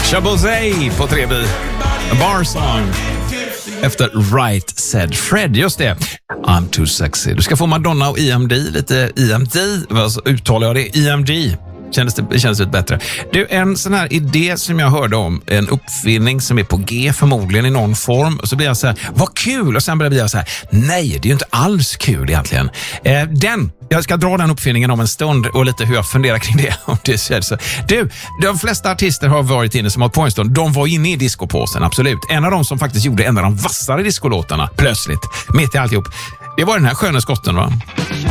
Chabosay på 3B. Bar Song. Efter Right Said Fred, just det. I'm too sexy. Du ska få Madonna och EMD, lite EMD, vad uttalar jag det? EMD. Det kändes lite bättre. Du, en sån här idé som jag hörde om, en uppfinning som är på G förmodligen i någon form, och så blir jag så här, vad kul, och sen blir jag så här, nej, det är ju inte alls kul egentligen. Jag ska dra den uppfinningen om en stund och lite hur jag funderar kring det. Om det känns så. Du, de flesta artister har varit inne som har på en stund, de var inne i discopåsen, absolut. En av dem som faktiskt gjorde en av de vassare discolåtarna, plötsligt, mitt i alltihop, det var den här sköna skotten, va?